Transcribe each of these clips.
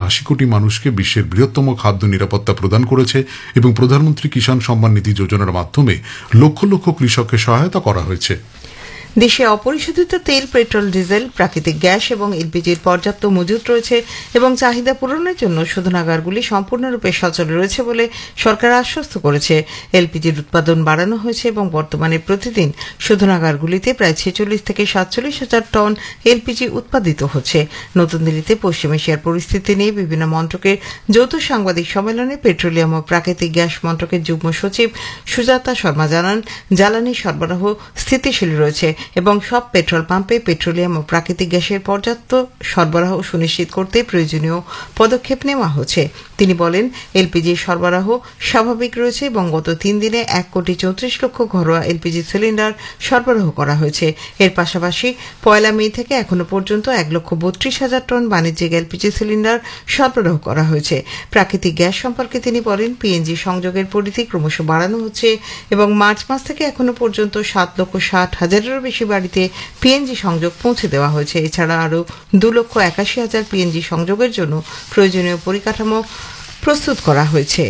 80 কোটি মানুষকে বিশ্বের বৃহত্তম খাদ্য নিরাপত্তা প্রদান করেছে এবং প্রধানমন্ত্রী কিষাণ সম্মান নিধি যোজনার মাধ্যমে লক্ষ লক্ষ কৃষককে সহায়তা করা হয়েছে। দেশে অপরিশোধিত তেল, পেট্রোল, ডিজেল, প্রাকৃতিক গ্যাস এবং এলপিজির পর্যাপ্ত মজুত রয়েছে এবং চাহিদা পূরণের জন্য শোধনাগারগুলি সম্পূর্ণরূপে সচল রয়েছে বলে সরকার আশ্বস্ত করেছে। এলপিজির উৎপাদন বাড়ানো হয়েছে এবং বর্তমানে প্রতিদিন শোধনাগারগুলিতে প্রায় 46 থেকে 47 হাজার টন এলপিজি উৎপাদিত হচ্ছে। নতুন দিল্লিতে পশ্চিম এশিয়ার পরিস্থিতি নিয়ে বিভিন্ন মন্ত্রকের যৌথ সাংবাদিক সম্মেলনে পেট্রোলিয়াম ও প্রাকৃতিক গ্যাস মন্ত্রকের যুগ্ম সচিব সুজাতা শর্মা জানান, জ্বালানি সরবরাহ স্থিতিশীল রয়েছে এবং সব পেট্রোল পাম্পে পেট্রোলিয়াম ও প্রাকৃতিক গ্যাসের পর্যাপ্ত সরবরাহ সুনিশ্চিত করতে প্রয়োজনীয় পদক্ষেপ নেওয়া হচ্ছে। তিনি বলেন, এলপিজি সরবরাহ স্বাভাবিক রয়েছে এবং গত 3 দিনে 1,34,00,000 ঘরোয়া এলপিজি সিলিন্ডার সরবরাহ করা হয়েছে। এর পাশাপাশি 1 মে থেকে এখনো পর্যন্ত 1,32,000 টন বাণিজ্যিক এলপিজি সিলিন্ডার সরবরাহ করা হয়েছে। প্রাকৃতিক গ্যাস সম্পর্কে তিনি বলেন, পিএনজি সংযোগের পরিধি ক্রমশ বাড়ানো হচ্ছে এবং মার্চ মাস থেকে এখনো পর্যন্ত 7,60,000-এরও বেশি বাড়িতে পিএনজি সংযোগ পৌঁছে দেওয়া হয়েছে। এছাড়া আরও 2,81,000 পিএনজি সংযোগের জন্য প্রয়োজনীয় পরিকাঠামো প্রস্তুত করা হয়েছে।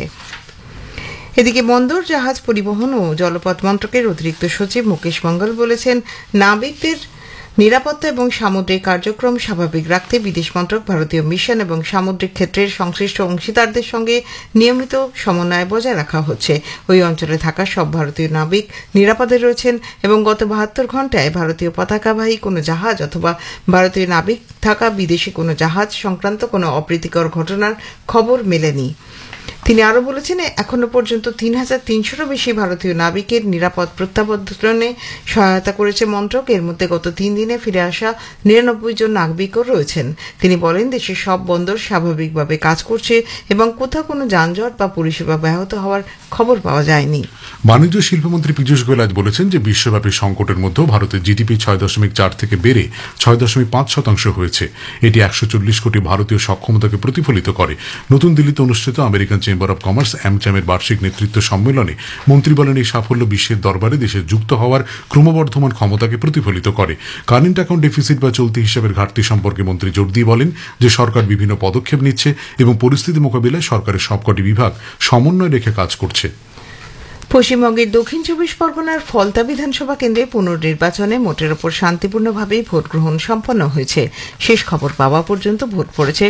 এদিকে বন্দর, জাহাজ পরিবহন ও জলপথ মন্ত্রকের অতিরিক্ত সচিব মুকেশ মঙ্গল বলেছেন, নাবিকদের নিরাপত্তা এবং সামুদ্রিক কার্যক্রম স্বাভাবিক রাখতে বিদেশ মন্ত্রক ভারতীয় মিশন এবং সামুদ্রিক ক্ষেত্রের সংশ্লিষ্ট অংশীদারদের সঙ্গে নিয়মিত সমন্বয় বজায় রাখা হচ্ছে। ওই অঞ্চলে থাকা সব ভারতীয় নাবিক নিরাপদে রয়েছেন এবং গত 72 ঘণ্টায় ভারতীয় পতাকাবাহী কোনো জাহাজ অথবা ভারতীয় নাবিক থাকা বিদেশি কোনো জাহাজ সংক্রান্ত কোনো অপ্রীতিকর ঘটনার খবর মেলেনি। তিনি আরও বলেছেন, এখনো পর্যন্ত 3,300-রও বেশি ভারতীয় নাবিকের নিরাপদ প্রত্যাবর্তনে সহায়তা করেছে মন্ত্রক। এর মধ্যে গত 3 দিনে ফিরে আসা 99 জন নাবিকও রয়েছেন। তিনি বলেন, দেশের সব বন্দর স্বাভাবিকভাবে কাজ করছে এবং কোথাও কোনো যানজট বা পরিষেবা ব্যাহত হওয়ার খবর পাওয়া যায়নি। বাণিজ্য শিল্পমন্ত্রী পীযূষ গোয়েল আজ বলেছেন যে বিশ্বব্যাপী সংকটের মধ্যেও ভারতের জিডিপি 6.4 থেকে বেড়ে 6.5% হয়েছে। এটি 140 কোটি ভারতীয় সক্ষমতাকে প্রতিফলিত করে। নতুন দিল্লিতে অনুষ্ঠিত আমেরিকান চেম্বার অব কমার্স AmCham-এর বার্ষিক নেতৃত্ব সম্মেলনে মন্ত্রী বলেন, এই সাফল্য বিশ্বের দরবারে দেশের যুক্ত হওয়ার ক্রমবর্ধমান ক্ষমতাকে প্রতিফলিত করে। কারেন্ট অ্যাকাউন্ট ডেফিসিট বা চলতি হিসাবের ঘাটতি সম্পর্কে মন্ত্রী জোর দিয়ে বলেন যে সরকার বিভিন্ন পদক্ষেপ নিচ্ছে এবং পরিস্থিতি মোকাবিলায় সরকারের সবকটি বিভাগ সমন্বয় রেখে কাজ করছে। পশ্চিমবঙ্গের দক্ষিণ 24 পরগনার ফলতা বিধানসভা কেন্দ্রে পুনর্নির্বাচনে মোটের ওপর শান্তিপূর্ণভাবেই ভোট গ্রহণ সম্পন্ন হয়েছে। শেষ খবর পাওয়া পর্যন্ত ভোট পড়েছে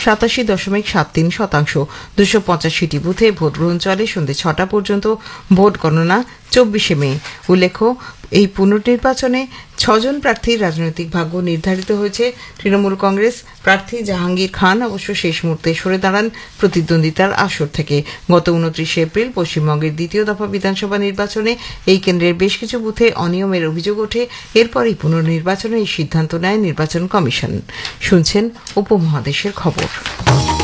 87.73%। 285টি বুথে ভোট গ্রহণ চলে সন্ধ্যে 6টা পর্যন্ত। ভোট গণনা 24 মে। উল্লেখ্য, এই পুনর্নির্বাচনে 6 জন প্রার্থীর রাজনৈতিক ভাগ্য নির্ধারিত হয়েছে। তৃণমূল কংগ্রেস প্রার্থী জাহাঙ্গীর খান অবশ্য শেষ মুহূর্তে সরে দাঁড়ান প্রতিদ্বন্দ্বিতার আসর থেকে। গত 29 এপ্রিল পশ্চিমবঙ্গের দ্বিতীয় দফা বিধানসভা নির্বাচনে এই কেন্দ্রের বেশ কিছু বুথে অনিয়মের অভিযোগ ওঠে। এরপরই পুনর্নির্বাচনের এই সিদ্ধান্ত নেয় নির্বাচন কমিশন। শুনছেন উপমহাদেশের খবর।